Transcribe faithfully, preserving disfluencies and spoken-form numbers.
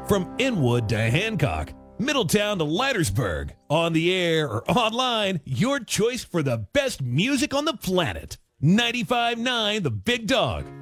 From Inwood to Hancock, Middletown to Leitersburg, on the air or online, your choice for the best music on the planet. ninety-five point nine The Big Dog.